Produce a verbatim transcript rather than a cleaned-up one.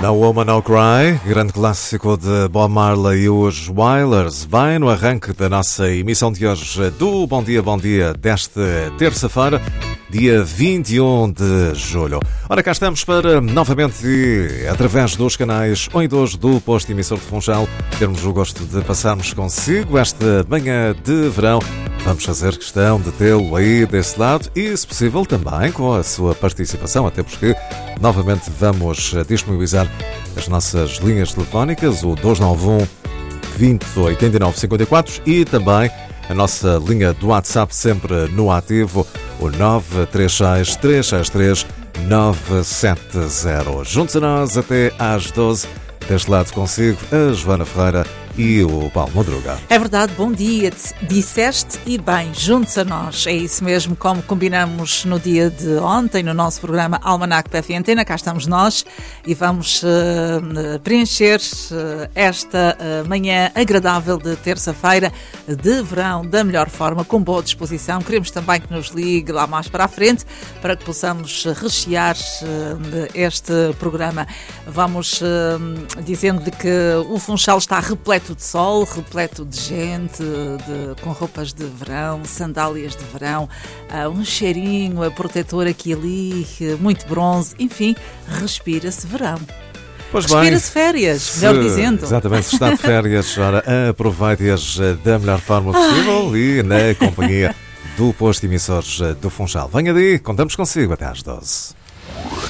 No Woman No Cry, grande clássico de Bob Marley e os Wailers, vai no arranque da nossa emissão de hoje do Bom Dia, Bom Dia desta terça-feira, dia vinte e um de julho. Ora, cá estamos para, novamente, e através dos canais um e dois do posto emissor de Funchal, termos o gosto de passarmos consigo esta manhã de verão. Vamos fazer questão de tê-lo aí desse lado e, se possível, também com a sua participação, até porque, novamente, vamos disponibilizar as nossas linhas telefónicas, o dois nove um, vinte, oitenta e nove, cinquenta e quatro e também a nossa linha do WhatsApp sempre no ativo, o nove três seis, três seis três, nove sete zero. Juntos a nós até às doze, deste lado consigo a Joana Ferreira e o Paulo Madruga. É verdade, bom dia, disseste e bem, juntos a nós, é isso mesmo, como combinamos no dia de ontem, no nosso programa Almanac P F Antena, cá estamos nós e vamos uh, preencher uh, esta uh, manhã agradável de terça-feira de verão da melhor forma, com boa disposição. Queremos também que nos ligue lá mais para a frente, para que possamos rechear uh, este programa. Vamos uh, dizendo que o Funchal está repleto de sol, repleto de gente, de, com roupas de verão, sandálias de verão, uh, um cheirinho, a protetor aqui e ali, muito bronze, enfim, respira-se verão. Pois respira-se férias, se, melhor dizendo. Exatamente, se está de férias, ora, aproveite-as da melhor forma possível. Ai. E na companhia do posto emissores do Funchal. Venha daí, contamos consigo até às doze.